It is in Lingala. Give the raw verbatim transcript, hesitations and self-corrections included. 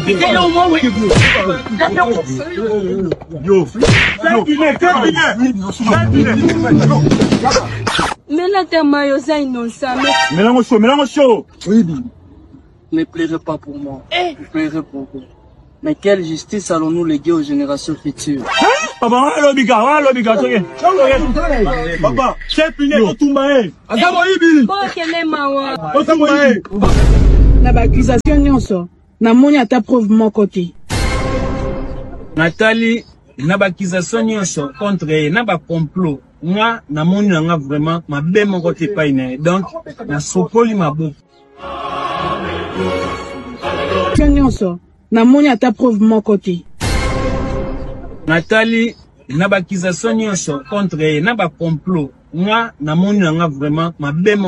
Mais là, t'es maillot, innocent. Mélange chaud, mélange chaud. Oui. Ne pleurez pas pour moi. Ne pleurez pour vous. Mais quelle justice allons-nous léguer aux générations futures? Papa, on l'obiga, on l'obiga. Papa, c'est puni au Tumbaé. Bon, quel est ma Au Tumbaé. Na ba accusation nyonso. Na moni ata preuve mon côté. Nathalie, na ba accusation nyonso contre elle, na ba complot. Moi, na moni nga vraiment ma be mon côté pas ine. Donc, na sopoli ma bouffe. Nyonso. Na moni ata preuve mon côté. Nathalie, na ba accusation nyonso contre elle, na ba complot. Moi, na moni nga vraiment ma be